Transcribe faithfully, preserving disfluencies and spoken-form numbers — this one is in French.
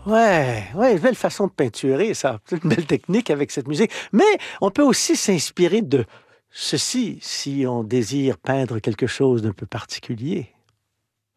Ouais, ouais, belle façon de peinturer, ça. C'est une belle technique avec cette musique. Mais on peut aussi s'inspirer de ceci si on désire peindre quelque chose d'un peu particulier.